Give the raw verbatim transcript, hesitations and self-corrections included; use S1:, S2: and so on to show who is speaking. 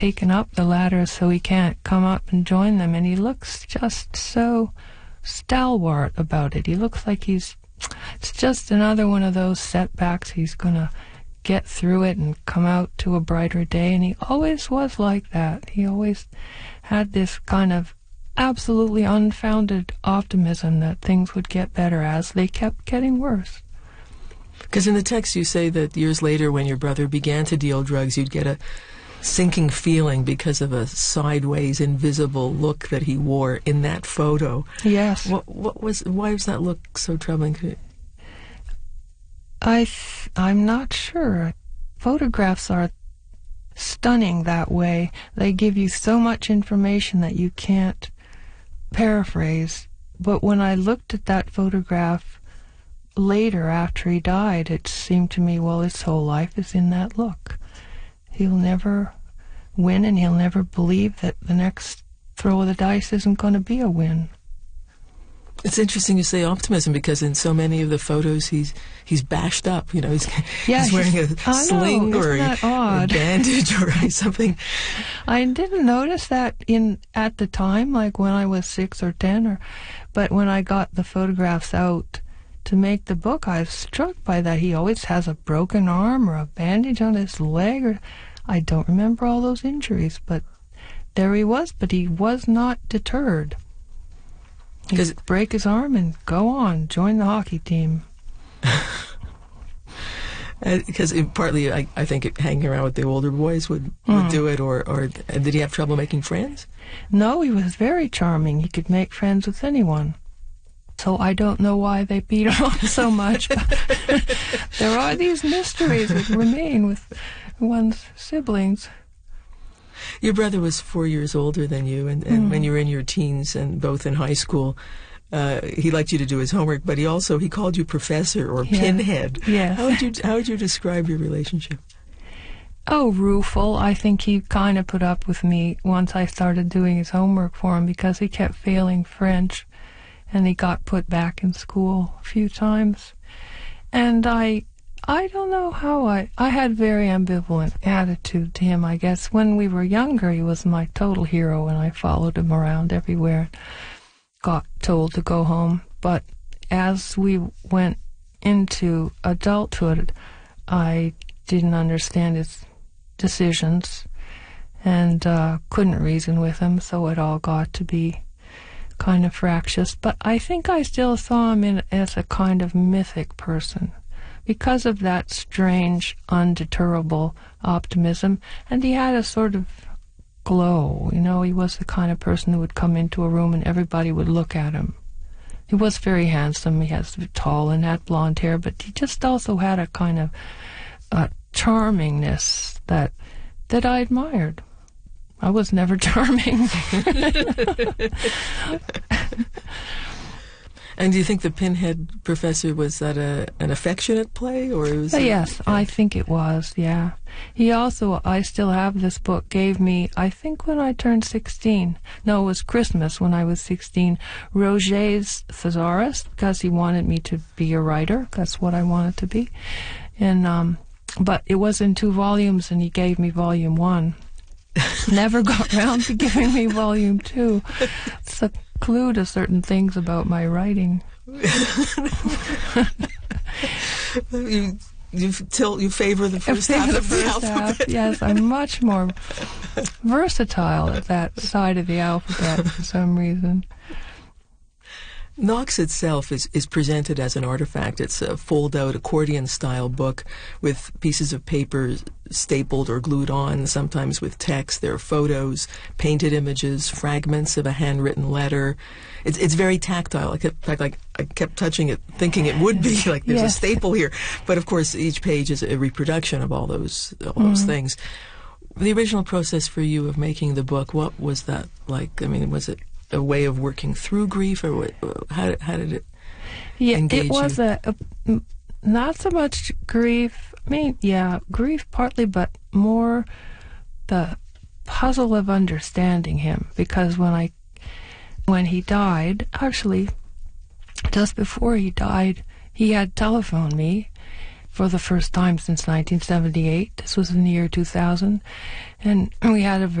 S1: taken up the ladder so he can't come up and join them, and he looks just so stalwart about it. He looks like he's, it's just another one of those setbacks. He's going to get through it and come out to a brighter day, and he always was like that. He always had this kind of absolutely unfounded optimism that things would get better as they kept getting worse.
S2: Because in the text you say that years later when your brother began to deal drugs, you'd get a sinking feeling because of a sideways, invisible look that he wore in that photo.
S1: Yes.
S2: What, what was? Why was that look so troubling?
S1: I th- I'm not sure. Photographs are stunning that way. They give you so much information that you can't paraphrase. But when I looked at that photograph later after he died, it seemed to me, well, his whole life is in that look. He'll never win, and he'll never believe that the next throw of the dice isn't going to be a win.
S2: It's interesting you say optimism, because in so many of the photos he's he's bashed up. You know, he's,
S1: yeah,
S2: he's wearing a
S1: I
S2: sling
S1: know,
S2: or a, a bandage or something.
S1: I didn't notice that in at the time, like when I was six or ten, or but when I got the photographs out to make the book, I was struck by that. He always has a broken arm or a bandage on his leg, or I don't remember all those injuries, but there he was. But he was not deterred. He'd break his arm and go on, join the hockey team.
S2: Because uh, partly, I, I think it, hanging around with the older boys would, would
S1: Mm.
S2: do it, or, or did he have trouble making friends?
S1: No, he was very charming. He could make friends with anyone. So I don't know why they beat him up so much. But there are these mysteries that remain with one's siblings.
S2: Your brother was four years older than you, and, and
S1: Mm.
S2: when you were in your teens and both in high school, uh, he liked you to do his homework, but he also, he called you professor or
S1: Yeah.
S2: pinhead.
S1: Yes.
S2: How would you, how would you describe your relationship?
S1: Oh, rueful. I think he kind of put up with me once I started doing his homework for him, because he kept failing French, and he got put back in school a few times. And I I don't know how I... I had very ambivalent attitude to him, I guess. When we were younger, he was my total hero, and I followed him around everywhere. Got told to go home. But as we went into adulthood, I didn't understand his decisions and uh, couldn't reason with him, so it all got to be kind of fractious. But I think I still saw him in, as a kind of mythic person because of that strange, undeterrable optimism. And he had a sort of glow, you know. He was the kind of person who would come into a room and everybody would look at him. He was very handsome. He was tall and had blonde hair, but he just also had a kind of uh, charmingness that that I admired. I was never charming.
S2: And do you think the pinhead professor, was that a, an affectionate play, or was it,
S1: Yes,
S2: yeah.
S1: I think it was, yeah. He also, I still have this book, gave me, I think when I turned sixteen, no, it was Christmas when I was sixteen, Roget's Thesaurus, because he wanted me to be a writer. That's what I wanted to be. And, um, but it was in two volumes, and he gave me volume one. Never got round to giving me volume two. It's a clue to certain things about my writing.
S2: you you tilt you favor the first half
S1: the
S2: of the
S1: first
S2: alphabet.
S1: half, yes, I'm much more versatile at that side of the alphabet for some reason.
S2: Knox itself is, is presented as an artifact. It's a fold-out accordion-style book with pieces of paper stapled or glued on, sometimes with text. There are photos, painted images, fragments of a handwritten letter. It's it's very tactile. I kept, in fact, like, I kept touching it, thinking it would be, like there's
S1: Yes.
S2: a staple here. But, of course, each page is a reproduction of all those all
S1: Mm-hmm.
S2: those things. The original process for you of making the book, what was that like? I mean, was it a way of working through grief, or what, how, how did it
S1: Yeah,
S2: engage
S1: it was
S2: you?
S1: a, a m- not so much grief. I mean, yeah, grief partly, but more the puzzle of understanding him. Because when I, when he died, actually, just before he died, he had telephoned me, for the first time since nineteen seventy-eight. This was in the year two thousand. And we had a